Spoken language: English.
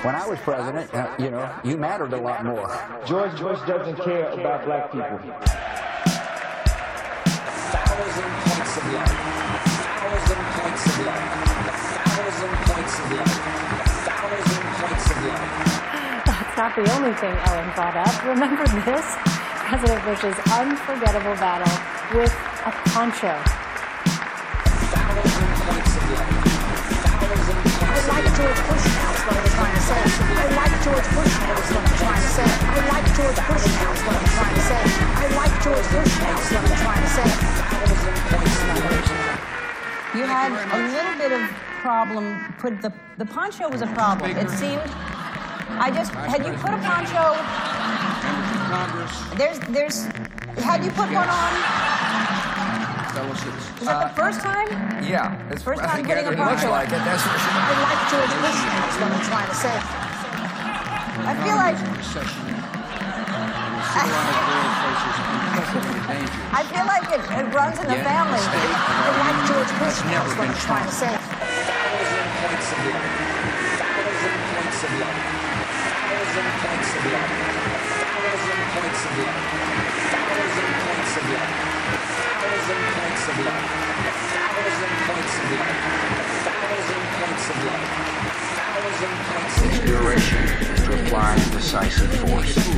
When I was president, you mattered a lot more. George Bush doesn't care about black people. 1,000 points of light. 1,000 points of light. 1,000 points of light. 1,000 points of light. That's not the only thing Ellen brought up. Remember this? President Bush's unforgettable battle with a poncho. 1,000 points of light. 1,000 points. I like George Bush now is what I was trying to say. I like George Bush now is what I'm trying to say. I like George Bush now is what I'm trying to say. I like George Bush now is what I'm trying to say. 1,000 points of light. You had a little bit of problem. The poncho was a problem. It seemed. Had you put a poncho? Had you put one on? Is that the first time? Yeah. It's First time putting a it looks poncho. like it, that's for sure. I like George Bush now is what I'm trying to say. I feel like. I feel like it runs in the family. I like George Bush now is what I'm trying to say. 1,000 points of light. 1,000 points of light. 1,000 points of light. 1,000 points of light. 1,000 points of light. 1,000 points of light. 1,000 points of light. 1,000 points of light. 1,000 points of light. Its duration is to apply decisive force.